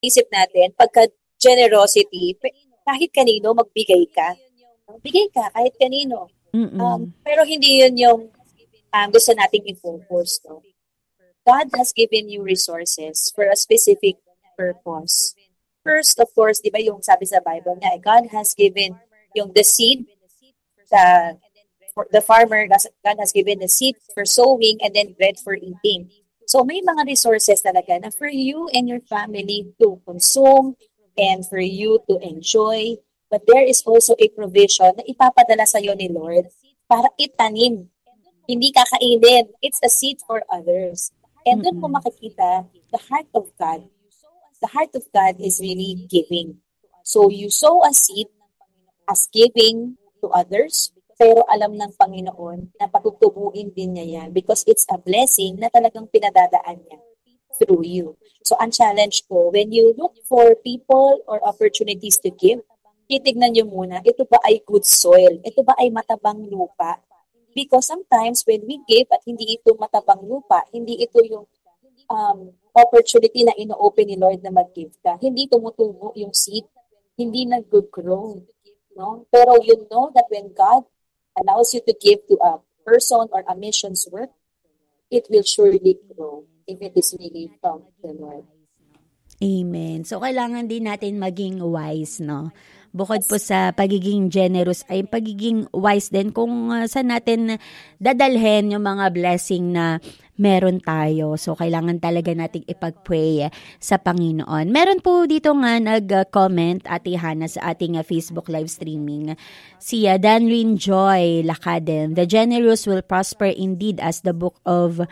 isip natin, pagka generosity, kahit kanino magbigay ka. Bigay ka kahit kanino. Mm. Pero hindi yun yung gusto nating i-focus. No? God has given you resources for a specific purpose. First, of course, di ba yung sabi sa Bible nga, God has given yung the seed sa for the farmer, God has given the seed for sowing and then bread for eating. So may mga resources talaga na for you and your family to consume and for you to enjoy. But there is also a provision na ipapadala sa iyo ni Lord para itanim. Hindi kakainin. It's a seed for others. And doon mo Mm. makikita the heart of God. The heart of God is really giving. So you sow a seed as giving to others, pero alam ng Panginoon na patutubuin din niya yan because it's a blessing na talagang pinadadaan niya through you. So ang challenge ko, when you look for people or opportunities to give, titignan niyo muna, ito ba ay good soil? Ito ba ay matabang lupa? Because sometimes when we give at hindi ito matabang lupa, hindi ito yung opportunity na ino-open ni Lord na mag-give ka, hindi tumutubo yung seed, hindi nag-grow. No? Pero you know that when God allows you to give to a person or a mission's work, it will surely grow if it is really from the Lord. Amen. So, kailangan din natin maging wise, no? Bukod po sa pagiging generous, ay pagiging wise din kung saan natin dadalhin yung mga blessing na meron tayo. So, kailangan talaga nating ipag-pray sa Panginoon. Meron po dito nga nag-comment, Ate Hana, sa ating Facebook live streaming. Si Danrin Joy Lakaden, the generous will prosper indeed as the book of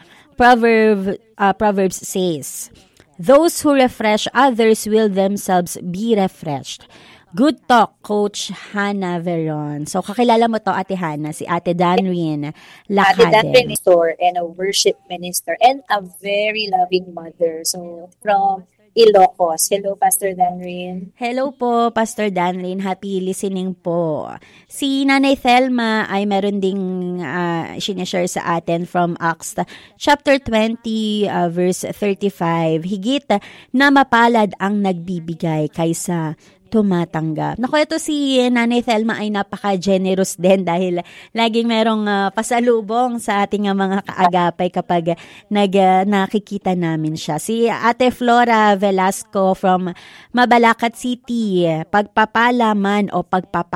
Proverbs says. Those who refresh others will themselves be refreshed. Good talk, Coach Hannah Veron. So, kakilala mo to, Ate Hannah, si Ate Danrin Ate Danrin Lakaden. is a and a worship minister and a very loving mother. So, from Ilocos. Hello, Pastor Danrin. Hello po, Pastor Danrin. Happy listening po. Si Nanay Thelma ay meron ding sinashare sa atin from Acts chapter 20, verse 35. Higit na mapalad ang nagbibigay kaysa tumatanggap. Naku, ito si Nanay Thelma ay napaka-generous din dahil laging merong pasalubong sa ating mga kaagapay kapag nakikita namin siya. Si Ate Flora Velasco from Mabalacat City, pagpapala man o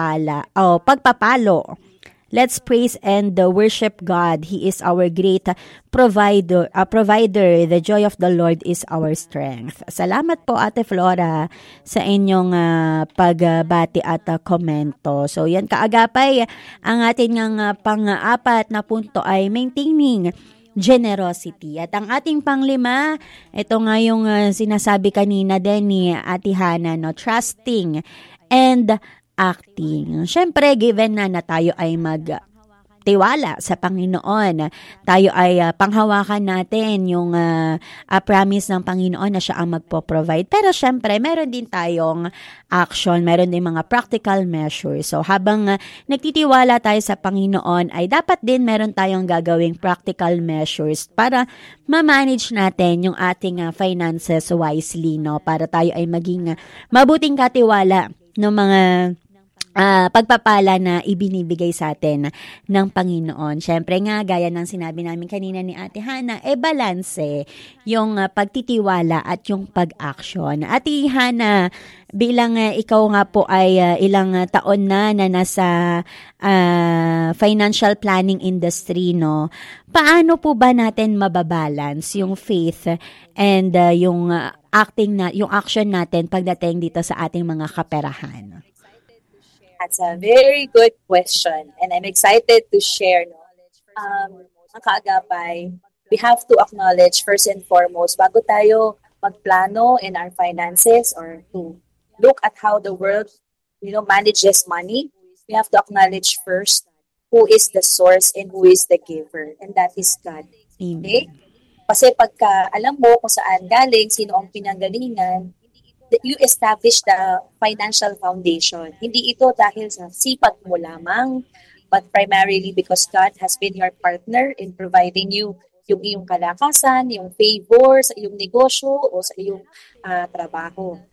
pagpapalo. Let's praise and worship God. He is our great provider. The joy of the Lord is our strength. Salamat po, Ate Flora, sa inyong pagbati at komento. So, yan kaagapay. Ang ating pang-apat na punto ay maintaining generosity. At ang ating panglima, ito nga yung sinasabi kanina din ni Ate Hana, no? Trusting and acting. Siyempre, given na tayo ay tiwala sa Panginoon. Tayo ay panghawakan natin yung promise ng Panginoon na siya ang magpo-provide. Pero syempre, meron din tayong action, meron din mga practical measures. So habang nagtitiwala tayo sa Panginoon, ay dapat din meron tayong gagawing practical measures para ma-manage natin yung ating finances wisely, no? Para tayo ay maging mabuting katiwala ng mga pagpapala na ibinibigay sa atin ng Panginoon. Siyempre nga, gaya ng sinabi namin kanina ni Ate Hana, balanse yung pagtitiwala at yung pag-action. Ate Hana, bilang ikaw nga po ay ilang taon na nasa financial planning industry, no? Paano po ba natin mababalance yung faith and yung yung action natin pagdating dito sa ating mga kaperahan? That's a very good question. And I'm excited to share. No? Mga kaagapay, we have to acknowledge first and foremost, bago tayo magplano in our finances or to look at how the world manages money, we have to acknowledge first who is the source and who is the giver. And that is God. Okay? Kasi pagka alam mo kung saan galing, sino ang pinanggalingan, you establish the financial foundation. Hindi ito dahil sa sipag mo lamang, but primarily because God has been your partner in providing you yung iyong kalakasan, yung favor sa iyong negosyo o sa iyong trabaho.